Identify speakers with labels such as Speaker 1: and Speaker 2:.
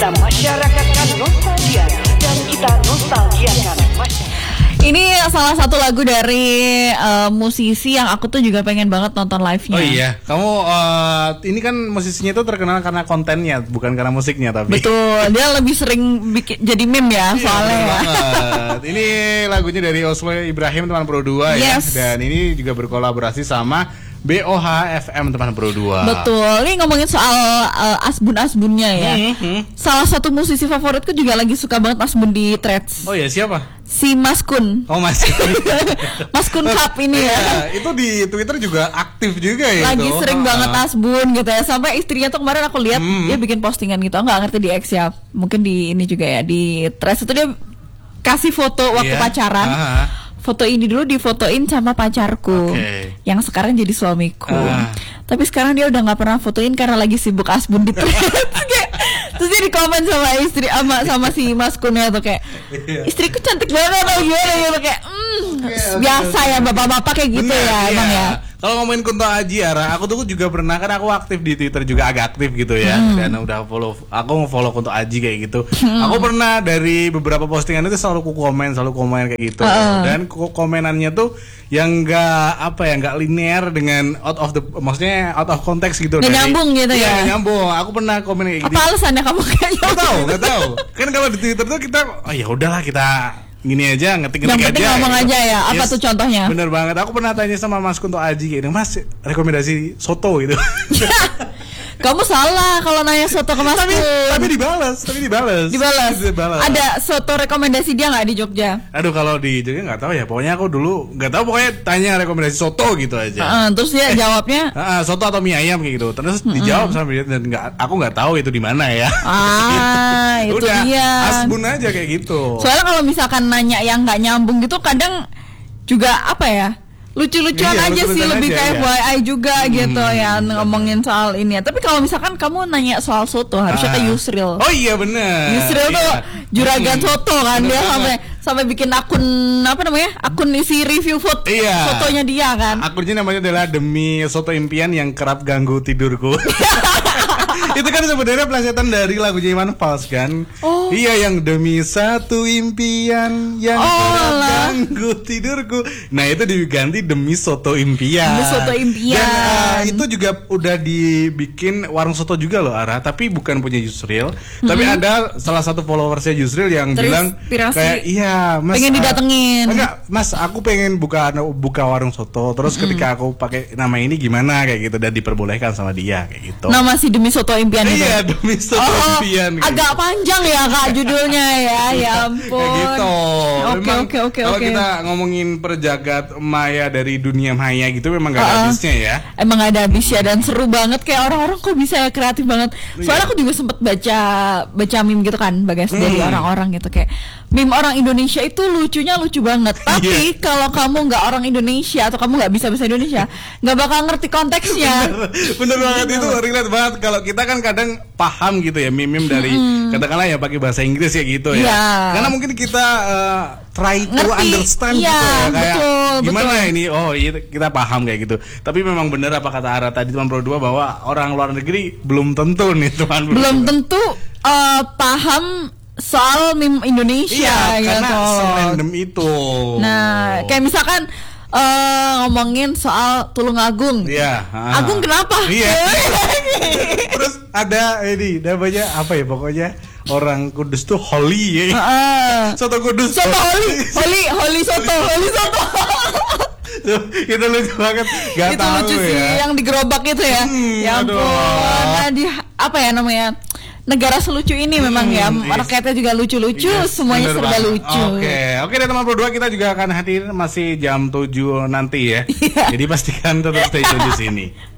Speaker 1: Kita masyarakatkan nostalgia dan kita nostalgiakan masyarakat.
Speaker 2: Ini salah satu lagu dari musisi yang aku tuh juga pengen banget nonton live-nya.
Speaker 3: Oh iya, kamu ini kan musisinya tuh terkenal karena kontennya, bukan karena musiknya tapi.
Speaker 2: Betul, dia lebih sering bikin jadi meme ya soalnya ya.
Speaker 3: Ini lagunya dari Oslo Ibrahim teman Pro 2
Speaker 2: Yes.
Speaker 3: ya. Dan ini juga berkolaborasi sama BOH FM teman Pro 2.
Speaker 2: Betul, ini ngomongin soal asbun-asbunnya ya. Salah satu musisi favoritku juga lagi suka banget asbun di Threads.
Speaker 3: Oh iya, siapa?
Speaker 2: Si Mas Kun.
Speaker 3: Oh Mas.
Speaker 2: Mas Kun Cup ini ya.
Speaker 3: Itu di Twitter juga aktif juga ya.
Speaker 2: Lagi
Speaker 3: itu.
Speaker 2: sering banget asbun gitu ya. Sampai istrinya tuh kemarin aku lihat dia bikin postingan gitu. Aku nggak ngerti di X ya. Mungkin di ini juga ya, di Threads itu dia kasih foto waktu pacaran. Foto ini dulu difotoin sama pacarku yang sekarang jadi suamiku. Tapi sekarang dia udah nggak pernah fotoin karena lagi sibuk asbun di Threads. Terus dia di komen sama istri sama si Mas Kunnya tuh kayak istriku cantik banget atau gimana gitu kayak biasa ya bapak-bapak kayak gitu. Bener, ya emang ya.
Speaker 3: Kalau ngomongin Kunto Aji Ara, aku tuh juga pernah, kan aku aktif di Twitter juga agak aktif gitu ya. Dan udah aku nge-follow Kunto Aji kayak gitu. Aku pernah dari beberapa postingan itu selalu komen kayak gitu. Dan komenannya tuh yang enggak linear dengan maksudnya out of context gitu.
Speaker 2: Nggak nyambung gitu ya.
Speaker 3: Nggak nyambung. Aku pernah komen kayak gitu.
Speaker 2: Apa alasannya kamu kayaknya?
Speaker 3: Nggak tahu. Kan kalau di Twitter tuh kita ya udahlah kita gini aja, ngetik-ngetik aja.
Speaker 2: Yang penting ngomong aja ya. Apa tuh contohnya?
Speaker 3: Bener banget. Aku pernah tanya sama Mas Kunto Aji gitu, Mas rekomendasi soto gitu.
Speaker 2: Kamu salah kalau nanya soto ke Mas Kun.
Speaker 3: Tapi dibalas.
Speaker 2: Ada soto rekomendasi dia nggak di Jogja?
Speaker 3: Aduh, kalau di Jogja nggak tahu ya. Pokoknya aku dulu nggak tahu. Pokoknya tanya rekomendasi soto gitu aja.
Speaker 2: Terus dia jawabnya
Speaker 3: soto atau mie ayam kayak gitu. Terus dijawab sama dia dan aku nggak tahu itu di mana ya.
Speaker 2: Itu
Speaker 3: udah,
Speaker 2: dia.
Speaker 3: Asbun aja kayak gitu.
Speaker 2: Soalnya kalau misalkan nanya yang nggak nyambung gitu kadang juga apa ya? Lucu-lucuan aja sih, lebih kayak FYI juga gitu ya ngomongin soal ini ya. Tapi kalau misalkan kamu nanya soal soto harusnya ke Yusril.
Speaker 3: Oh iya benar.
Speaker 2: Yusril tuh juragan soto kan, dia sampai bikin akun akun isi review foto fotonya dia kan.
Speaker 3: Akunnya namanya adalah Demi Soto Impian yang kerap ganggu tidurku. Itu kan sebenarnya pelesetan dari lagunya Iwan Fals kan. Iya, yang demi satu impian yang kerap ganggu tidurku. Nah itu diganti demi soto impian.
Speaker 2: Demi soto impian.
Speaker 3: Dan itu juga udah dibikin warung soto juga loh Ara. Tapi bukan punya Yusril. Tapi ada salah satu followersnya Yusril yang bilang kayak iya Mas,
Speaker 2: pengen didatengin.
Speaker 3: Enggak Mas, aku pengen buka warung soto. Terus ketika aku pakai nama ini gimana kayak gitu, dan diperbolehkan sama dia kayak gitu.
Speaker 2: Nama si Demi Soto Impian itu.
Speaker 3: Iya, Demi Soto Impian.
Speaker 2: Agak panjang ya Kak judulnya ya. Ya ampun.
Speaker 3: Kayak gitu.
Speaker 2: Oke.
Speaker 3: Kalau kita ngomongin perjagat maya dari dunia maya gitu memang gak ada habisnya ya.
Speaker 2: Emang gak ada habisnya dan seru banget, kayak orang-orang kok bisa kreatif banget. Soalnya aku juga sempet baca meme gitu kan, Bagas, dari orang-orang gitu kayak meme orang Indonesia itu lucunya lucu banget. Tapi kalau kamu nggak orang Indonesia atau kamu nggak bisa bahasa Indonesia, nggak bakal ngerti konteksnya.
Speaker 3: Bener banget, itu relate banget. Kalau kita kan kadang paham gitu ya meme dari katakanlah ya pakai bahasa Inggris ya gitu ya. Karena mungkin kita try to understand gitu ya, kayak gimana ini, kita paham kayak gitu. Tapi memang bener apa kata Ara tadi teman Pro 2 bahwa orang luar negeri belum tentu nih teman Pro 2.
Speaker 2: Belum tentu paham soal meme Indonesia
Speaker 3: gitu. Karena serandom itu.
Speaker 2: Nah, kayak misalkan ngomongin soal Tulungagung. Agung kenapa?
Speaker 3: Terus ada ini namanya apa ya, pokoknya orang Kudus tuh Holy ya. Soto Kudus.
Speaker 2: Soto Holy soto.
Speaker 3: Itu lucu banget. Gak
Speaker 2: itu
Speaker 3: tahu
Speaker 2: lucu
Speaker 3: ya.
Speaker 2: Sih yang di gerobak itu ya. Ya ampun. Nah, di apa ya namanya? Negara selucu ini memang ya, rakyatnya juga lucu-lucu, semuanya serba lucu.
Speaker 3: Oke, dan teman Pro 2 kita juga akan hadir masih jam 7 nanti ya. Jadi pastikan tetap stay tune di sini.